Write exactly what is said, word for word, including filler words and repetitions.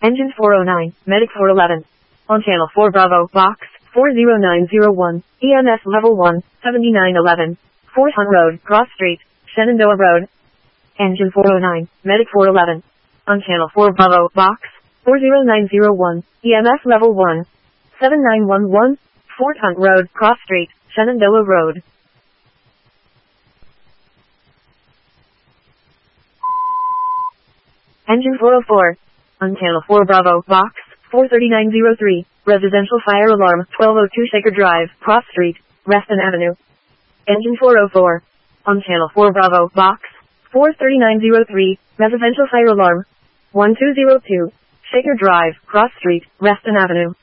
Engine four oh nine, Medic four eleven. On channel four Bravo, box, four zero nine zero one, E M S level one, seventy-nine eleven. Fort Hunt Road, Cross Street, Shenandoah Road. Engine four oh nine, Medic four eleven. On channel four Bravo, box, four zero nine zero one, E M S level one, seven nine one one. Fort Hunt Road, Cross Street, Shenandoah Road. Engine four oh four. On channel four Bravo, box, four three nine zero three, residential fire alarm, twelve oh two Shaker Drive, Cross Street, Reston Avenue. Engine four oh four. On channel four Bravo, box, four three nine zero three, residential fire alarm, one two zero two, Shaker Drive, Cross Street, Reston Avenue.